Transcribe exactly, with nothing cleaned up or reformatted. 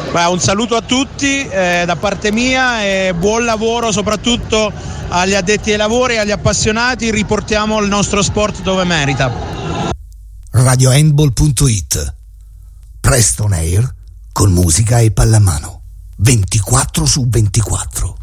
Beh, un saluto a tutti eh, da parte mia e buon lavoro soprattutto agli addetti ai lavori e agli appassionati. Riportiamo il nostro sport dove merita. radio handball punto it, Presto on Air con musica e pallamano ventiquattro su ventiquattro.